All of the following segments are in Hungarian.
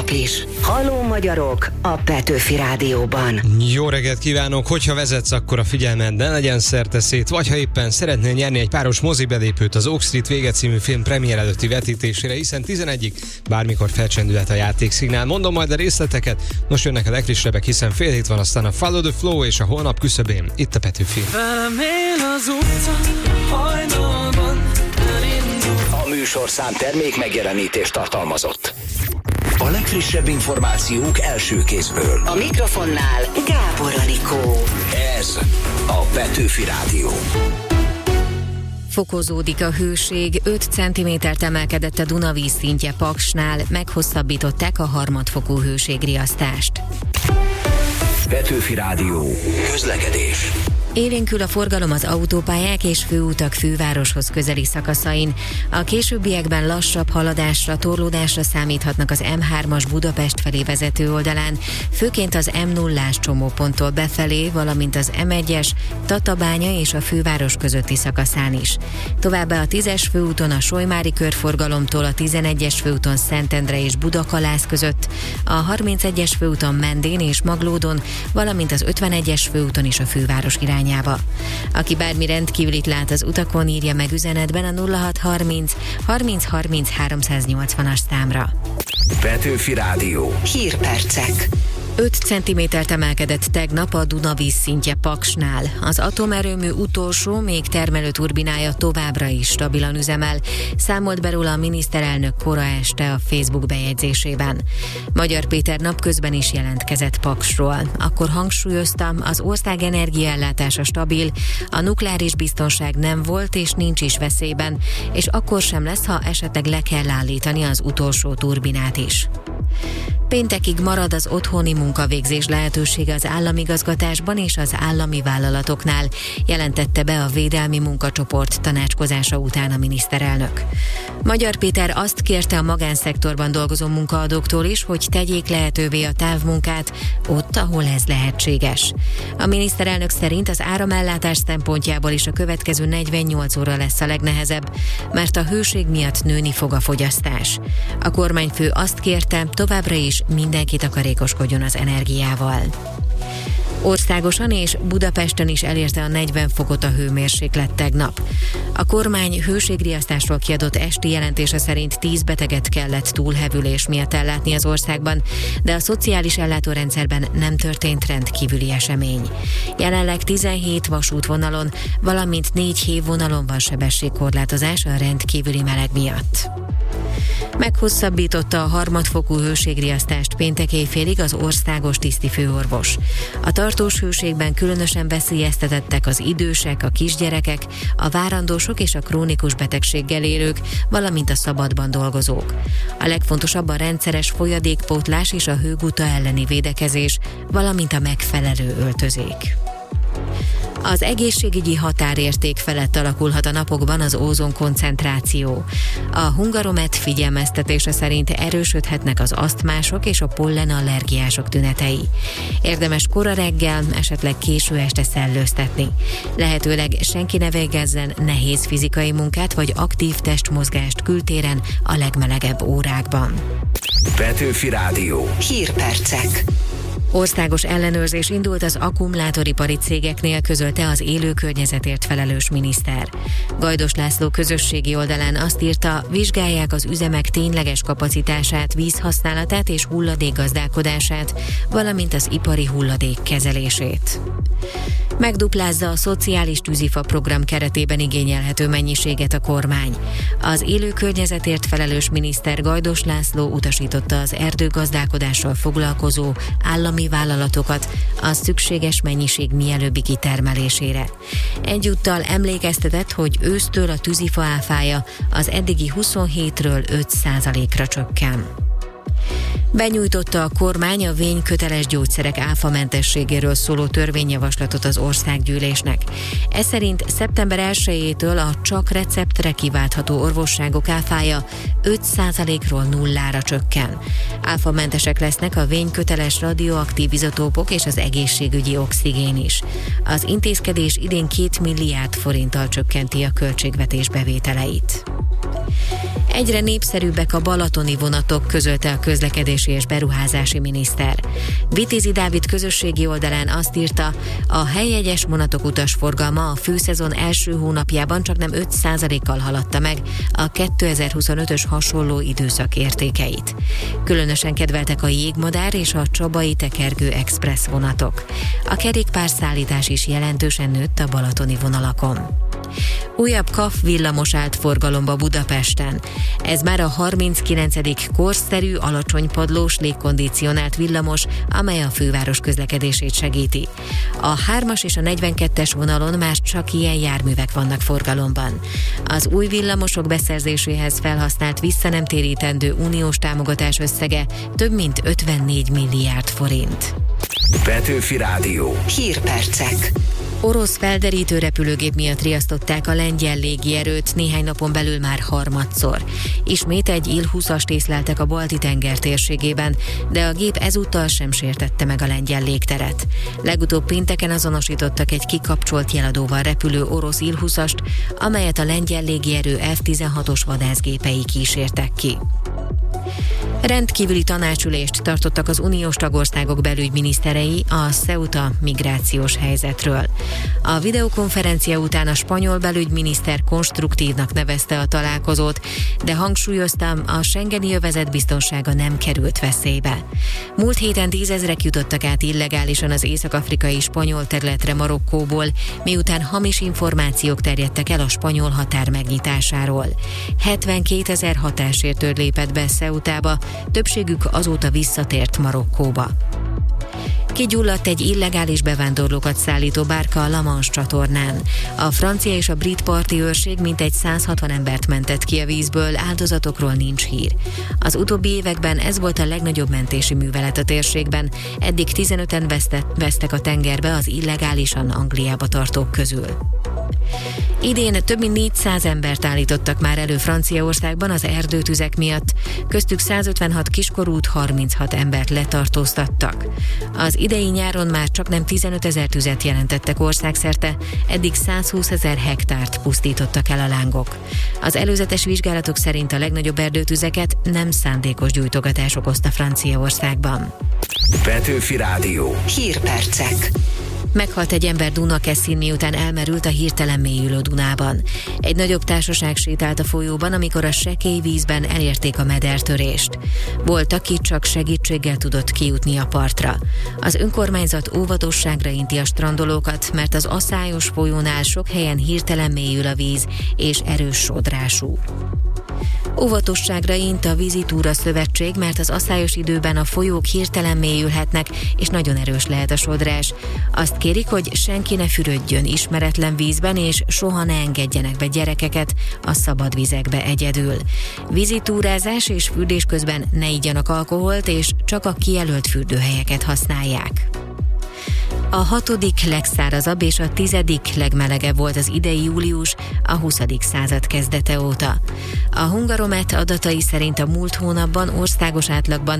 nap is. Halló magyarok a Petőfi Rádióban. Jó reggelt kívánok! Hogyha vezetsz, akkor a figyelmed ne legyen szerteszét, vagy ha éppen szeretnél nyerni egy páros mozibelépőt az Oak Street Vége című film premier előtti vetítésére, hiszen 11-ig bármikor felcsendülhet a játékszignál. Mondom majd a részleteket, most jönnek a legfrissebbek, hiszen fél hét van, aztán a Follow the Flow és a holnap küszöbén. Itt a Petőfi. Az utca, hajnalban elindul. A műsorszám termék megjelenítést tartalmazott. A legfrissebb információk első kézből. A mikrofonnál Gábor Anikó. Ez a Petőfi Rádió. Fokozódik a hőség, 5 cm-t emelkedett a Duna vízszintje Paksnál, meghosszabbították a harmadfokú hőségriasztást. Petőfi Rádió. Közlekedés. Élénkül a forgalom az autópályák és főutak fővároshoz közeli szakaszain. A későbbiekben lassabb haladásra, torlódásra számíthatnak az M3-as Budapest felé vezető oldalán, főként az M0-ás csomóponttól befelé, valamint az M1-es Tatabánya és a főváros közötti szakaszán is. Továbbá a 10-es főúton a Solymári körforgalomtól a 11-es főúton Szentendre és Budakalász között, a 31-es főúton Mendén és Maglódon, valamint az 51-es főúton is a főváros irányába. Aki bármi rendkívülit lát az utakon, írja meg üzenetben a 0630 30 30 380-as számra. Petőfi Rádió. Hírpercek. 5 cm-t emelkedett tegnap a Duna vízszintje Paksnál. Az atomerőmű utolsó, még termelő turbinája továbbra is stabilan üzemel, számolt be róla a miniszterelnök kora este a Facebook bejegyzésében. Magyar Péter napközben is jelentkezett Paksról. Akkor hangsúlyoztam, az ország energiaellátása stabil, a nukleáris biztonság nem volt és nincs is veszélyben, és akkor sem lesz, ha esetleg le kell állítani az utolsó turbinát is. Péntekig marad az otthoni munkavégzés lehetősége az államigazgatásban és az állami vállalatoknál, jelentette be a Védelmi Munkacsoport tanácskozása után a miniszterelnök. Magyar Péter azt kérte a magánszektorban dolgozó munkaadóktól is, hogy tegyék lehetővé a távmunkát ott, ahol ez lehetséges. A miniszterelnök szerint az áramellátás szempontjából is a következő 48 óra lesz a legnehezebb, mert a hőség miatt nőni fog a fogyasztás. A kormányfő azt kérte, továbbra is mindenki takarékoskodjon az energiával. Országosan és Budapesten is elérte a 40 fokot a hőmérséklet tegnap. A kormány hőségriasztásról kiadott esti jelentése szerint 10 beteget kellett túlhevülés miatt ellátni az országban, de a szociális ellátórendszerben nem történt rendkívüli esemény. Jelenleg 17 vasútvonalon, valamint 4 hévvonalon van sebességkorlátozás a rendkívüli meleg miatt. Meghosszabbította a harmadfokú hőségriasztást péntek éjfélig az országos tisztifőorvos. A tartós hőségben különösen veszélyeztetettek az idősek, a kisgyerekek, a várandósok és a krónikus betegséggel élők, valamint a szabadban dolgozók. A legfontosabb a rendszeres folyadékpótlás és a hőguta elleni védekezés, valamint a megfelelő öltözék. Az egészségügyi határérték felett alakulhat a napokban az ózon koncentráció. A Hungaromet figyelmeztetése szerint erősödhetnek az asztmások és a pollenallergiások tünetei. Érdemes kora reggel, esetleg késő este szellőztetni. Lehetőleg senki ne végezzen nehéz fizikai munkát vagy aktív testmozgást kültéren a legmelegebb órákban. Petőfi Rádió. Hírpercek. Országos ellenőrzés indult az akkumulátoripari cégeknél, közölte az élő környezetért felelős miniszter. Gajdos László közösségi oldalán azt írta, vizsgálják az üzemek tényleges kapacitását, vízhasználatát és hulladékgazdálkodását, valamint az ipari hulladék kezelését. Megduplázza a szociális tűzifa program keretében igényelhető mennyiséget a kormány. Az élő környezetért felelős miniszter Gajdos László utasította az erdőgazdálkodással foglalkozó állami vállalatokat a szükséges mennyiség mielőbbi kitermelésére. Egyúttal emlékeztetett, hogy ősztől a tűzifa áfája az eddigi 27-ről 5%-ra csökken. Benyújtotta a kormány a vényköteles gyógyszerek áfamentességéről szóló törvényjavaslatot az országgyűlésnek. Ez szerint szeptember 1-től a csak receptre kiváltható orvosságok áfája 5%-ról 0-ra csökken. Áfamentesek lesznek a vényköteles radioaktív izotópok és az egészségügyi oxigén is. Az intézkedés idén 2 milliárd forinttal csökkenti a költségvetés bevételeit. Egyre népszerűbbek a balatoni vonatok, közölte a közlekedési és beruházási miniszter. Vitézi Dávid közösségi oldalán azt írta, a helyjegyes vonatok utasforgalma a főszezon első hónapjában csaknem 5%-kal haladta meg a 2025-ös hasonló időszak értékeit. Különösen kedveltek a Jégmadár és a Csabai Tekergő Express vonatok. A kerékpárszállítás is jelentősen nőtt a balatoni vonalakon. Újabb KAF villamos állt forgalomba Budapesten. Ez már a 39. korszerű, alacsony padlós, légkondicionált villamos, amely a főváros közlekedését segíti. A 3-as és a 42-es vonalon már csak ilyen járművek vannak forgalomban. Az új villamosok beszerzéséhez felhasznált visszanemtérítendő uniós támogatás összege több mint 54 milliárd forint. Petőfi Rádió. Hírpercek. Orosz felderítő repülőgép miatt riasztották a lengyel légierőt néhány napon belül már harmadszor. Ismét egy Il-20-ast észleltek a Balti-tenger térségében, de a gép ezúttal sem sértette meg a lengyel légteret. Legutóbb pénteken azonosítottak egy kikapcsolt jeladóval repülő orosz Il-20-ast, amelyet a lengyel légierő F-16-os vadászgépei kísértek ki. Rendkívüli tanácsülést tartottak az uniós tagországok belügyminiszterei a Ceuta migrációs helyzetről. A videokonferencia után a spanyol belügyminiszter konstruktívnak nevezte a találkozót, de hangsúlyozta, a schengeni övezet biztonsága nem került veszélybe. Múlt héten 10 000 jutottak át illegálisan az észak-afrikai spanyol területre Marokkóból, miután hamis információk terjedtek el a spanyol határ megnyitásáról. 72 000 határsértő lépett be Ceutába, többségük azóta visszatért Marokkóba. Kigyulladt egy illegális bevándorlókat szállító bárka a La Manche csatornán. A francia és a brit parti őrség mintegy 160 embert mentett ki a vízből, áldozatokról nincs hír. Az utóbbi években ez volt a legnagyobb mentési művelet a térségben, eddig 15-en vesztek a tengerbe az illegálisan Angliába tartók közül. Idén több mint 400 embert állítottak már elő Franciaországban az erdőtüzek miatt, köztük 156 kiskorút, 36 embert letartóztattak. Az idei nyáron már csaknem 15 000 tüzet jelentettek országszerte, eddig 120 000 hektárt pusztítottak el a lángok. Az előzetes vizsgálatok szerint a legnagyobb erdőtüzeket nem szándékos gyújtogatás okozta Franciaországban. Petőfi Rádió. Hírpercek. Meghalt egy ember Dunakeszin, miután elmerült a hirtelen mélyülő Dunában. Egy nagyobb társaság sétált a folyóban, amikor a sekély vízben elérték a medertörést. Volt, aki csak segítséggel tudott kijutni a partra. Az önkormányzat óvatosságra inti a strandolókat, mert az aszályos folyónál sok helyen hirtelen mélyül a víz, és erős sodrású. Óvatosságra int a Vízitúra Szövetség, mert az aszályos időben a folyók hirtelen mélyülhetnek, és nagyon erős lehet a sodrás. Azt kérik, hogy senki ne fürödjön ismeretlen vízben, és soha ne engedjenek be gyerekeket a szabad vizekbe egyedül. Vízitúrázás és fürdés közben ne igyanak alkoholt, és csak a kijelölt fürdőhelyeket használják. A 6. legszárazabb és a 10. legmelegebb volt az idei július a 20. század kezdete óta. A Hungaromet adatai szerint a múlt hónapban országos átlagban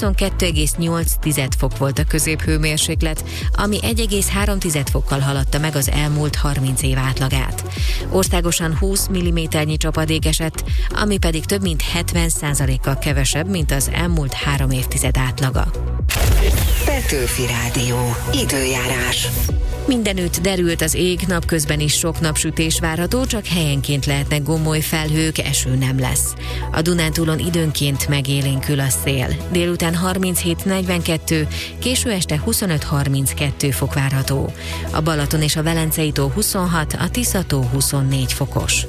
22,8 fok volt a középhőmérséklet, ami 1,3 fokkal haladta meg az elmúlt 30 év átlagát. Országosan 20 mm-nyi csapadék esett, ami pedig több mint 70%-kal kevesebb, mint az elmúlt 3 évtized átlaga. Petőfi Rádió. Időjárás. Mindenütt derült az ég, napközben is sok napsütés várható, csak helyenként lehetnek gomoly felhők, eső nem lesz. A Dunántúlon időnként megélénkül a szél. Délután 37-42, késő este 25-32 fok várható. A Balaton és a Velencei tó 26, a Tisza tó 24 fokos.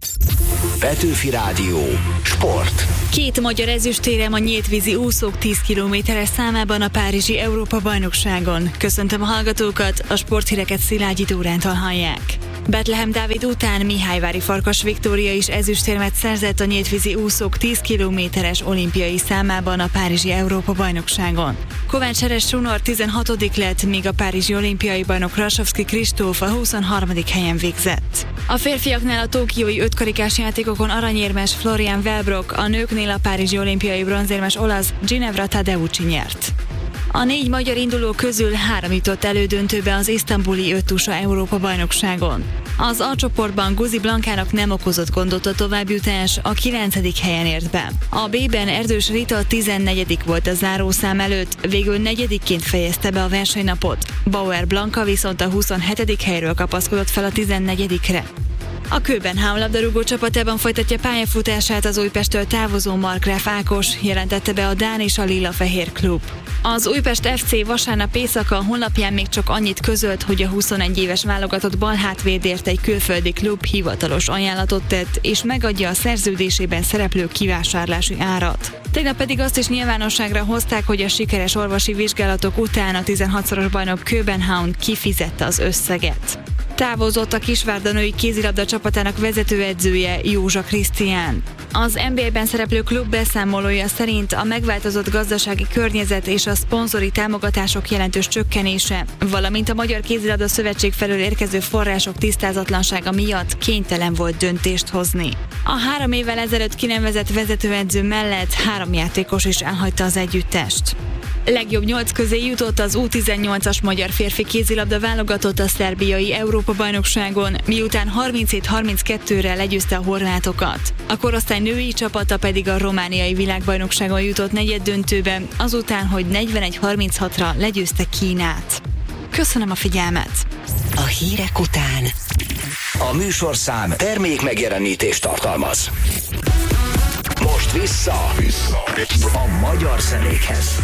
Petőfi Rádió. Sport. 2 magyar ezüstérem a nyíltvízi úszók 10 kilométeres számában a párizsi Európa-bajnokságon. Köszöntöm a hallgatókat, a sporthíreket Szilágyi Dórántól hallják. Betlehem Dávid után Mihályvári Farkas Viktória is ezüstérmet szerzett a nyíltvízi úszók 10 kilométeres olimpiai számában a párizsi Európa-bajnokságon. Kovács Heres Runor 16. lett, míg a párizsi olimpiai bajnok Rasovszky Kristóf a 23. helyen végzett. A férfiaknál a tokiói 5 karikás játékokon aranyérmes Florian Wellbrock, a nőknél a párizsi olimpiai bronzérmes olasz Ginevra Tadeucci nyert. A 4 magyar induló közül 3 jutott elődöntőbe az isztambuli 5 USA Európa-bajnokságon. Az A csoportban Guzi Blankának nem okozott gondot a továbbjutás, a 9. helyen ért be. A B-ben Erdős Rita 14. volt a zárószám előtt, végül 4-ként fejezte be a versenynapot. Bauer Blanka viszont a 27. helyről kapaszkodott fel a 14-re. A Köbenhavn labdarúgó csapatában folytatja pályafutását az Újpesttől távozó Markgraf Ákos, jelentette be a dán és a Lila-fehér klub. Az Újpest FC vasárnap éjszaka honlapján még csak annyit közölt, hogy a 21 éves válogatott balhátvédért egy külföldi klub hivatalos ajánlatot tett, és megadja a szerződésében szereplő kivásárlási árat. Tegnap pedig azt is nyilvánosságra hozták, hogy a sikeres orvosi vizsgálatok után a 16-szoros bajnok Köbenhavn kifizette az összeget. Távozott a Kisvárda női kézilabda csapatának vezetőedzője, Józsa Krisztián. Az NBA-ben szereplő klub beszámolója szerint a megváltozott gazdasági környezet és a szponzori támogatások jelentős csökkenése, valamint a Magyar Kézilabda Szövetség felől érkező források tisztázatlansága miatt kénytelen volt döntést hozni. A 3 évvel ezelőtt kinevezett vezetőedző mellett 3 játékos is elhagyta az együttest. Legjobb 8 közé jutott az U18-as magyar férfi kézilabda válogatott a szerbiai Európa-bajnokságon, miután 37-32-re legyőzte a horvátokat. A korosztály női csapata pedig a romániai világbajnokságon jutott negyeddöntőbe, azután, hogy 41-36-ra legyőzte Kínát. Köszönöm a figyelmet! A hírek után A műsorszám termék megjelenítést tartalmaz. Most vissza a magyar zenékhez.